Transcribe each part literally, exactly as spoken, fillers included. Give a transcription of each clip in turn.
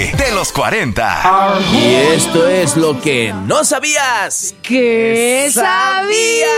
Zapárate de los cuarenta. Y esto es lo que no sabías. ¿Qué sabías?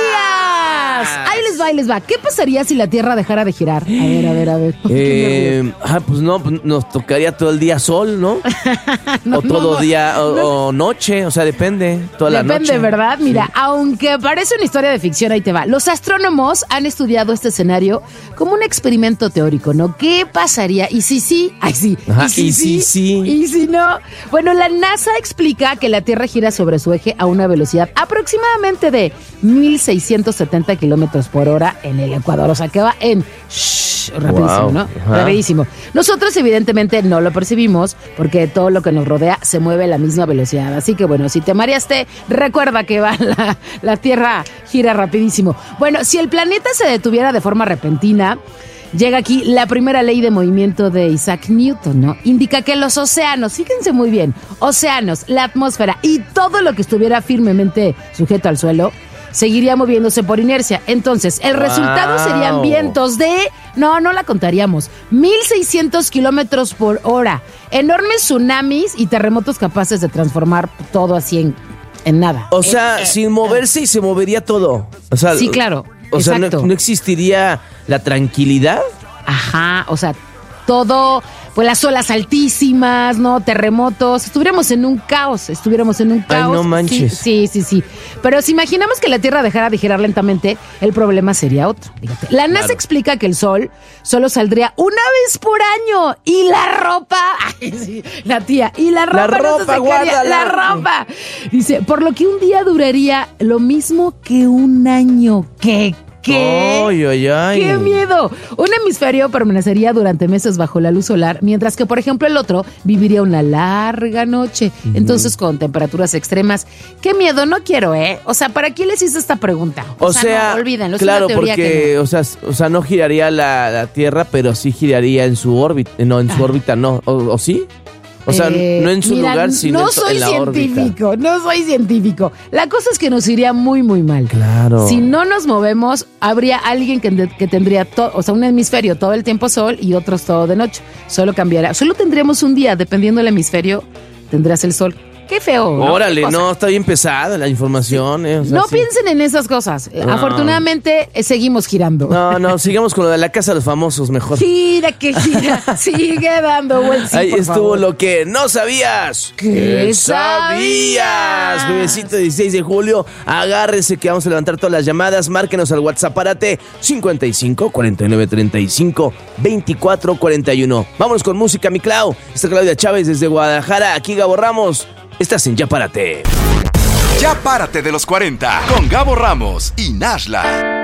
Ahí les va, ahí les va. ¿Qué pasaría si la Tierra dejara de girar? A ver, a ver, a ver. Eh, ah, pues no, pues nos tocaría todo el día sol, ¿no? No, o todo no, día o, no. o noche, o sea, depende. Toda la noche. Depende, ¿verdad? Mira, Sí. aunque parece una historia de ficción, ahí te va. Los astrónomos han estudiado este escenario como un experimento teórico, ¿no? ¿Qué pasaría? ¿Y si sí? Ay, sí. Ajá, ¿Y si y si sí? ¿Y si no? Bueno, la NASA explica que la Tierra gira sobre su eje a una velocidad aproximadamente de mil seiscientos setenta kilómetros por hora en el Ecuador. O sea, que va en... Shh, rapidísimo, Wow. ¿no? Ajá. Rapidísimo. Nosotros evidentemente no lo percibimos porque todo lo que nos rodea se mueve a la misma velocidad. Así que bueno, si te mareaste, recuerda que va la, la Tierra gira rapidísimo. Bueno, si el planeta se detuviera de forma repentina, llega aquí la primera ley de movimiento de Isaac Newton, ¿no? Indica que los océanos, fíjense muy bien, océanos, la atmósfera y todo lo que estuviera firmemente sujeto al suelo, seguiría moviéndose por inercia. Entonces, el Wow. resultado serían vientos de... No, no la contaríamos. mil seiscientos kilómetros por hora. Enormes tsunamis y terremotos capaces de transformar todo así en, en nada. O sea, Eh, eh, sin moverse y se movería todo. O sea, Sí, claro. O sea, no, exacto. no existiría la tranquilidad. Ajá, o sea, todo, pues las olas altísimas, ¿no? Terremotos, estuviéramos en un caos, estuviéramos en un Ay, caos. no manches. Sí, sí, sí, sí. Pero si imaginamos que la Tierra dejara de girar lentamente, el problema sería otro. Fíjate. La NASA Claro. explica que el Sol solo saldría una vez por año y la ropa, ay, sí, la tía, y la ropa, no se ropa, secaría, guárdala. la ropa. Dice, por lo que un día duraría lo mismo que un año. ¿Qué? ¿Qué? Ay, ay, ay. ¡Qué miedo! Un hemisferio permanecería durante meses bajo la luz solar, mientras que, por ejemplo, el otro viviría una larga noche, entonces con temperaturas extremas. ¡Qué miedo! No quiero, ¿eh? O sea, ¿para quién les hice esta pregunta? O, sea, no, olvídenlo, es claro, una teoría porque, que no. o sea, s- o sea, no giraría la, la Tierra, pero sí giraría en su órbita. No, en su órbita no. ¿O, o sí? O sea, Eh, no en su mira, lugar, sino no en, to- soy en la órbita. científico, no soy científico. La cosa es que nos iría muy, muy mal. Claro. Si no nos movemos, habría alguien que, que tendría, to- o sea, un hemisferio todo el tiempo sol y otros todo de noche. Solo cambiará. Solo tendríamos un día, dependiendo del hemisferio, tendrás el sol. Qué feo. ¿no? Órale, Qué cosa. no, está bien pesada la información. Eh, o sea, No sí. piensen en esas cosas. No. Afortunadamente, eh, seguimos girando. No, no, sigamos con lo de la Casa de los Famosos mejor. Gira que gira, sigue dando vueltas. Ahí por estuvo favor. lo que no sabías. ¿Qué sabías? sabías? Bebecito, dieciséis de julio. Agárrense que vamos a levantar todas las llamadas. Márquenos al WhatsApp. Párate cincuenta y cinco, cuarenta y nueve, treinta y cinco, veinticuatro, cuarenta y uno. Vámonos con música, mi Clau. Esta es Claudia Chávez desde Guadalajara. Aquí Gabo Ramos. Estás en Ya Párate. Ya Párate de los cuarenta con Gabo Ramos y Nashla.